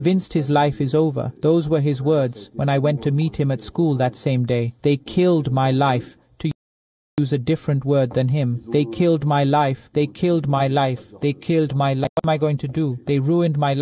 convinced his life is over. Those were his words when I went to meet him at school that same day. They killed my life, to use a different word than him. They killed my life. They killed my life. They killed my life. What am I going to do? They ruined my life.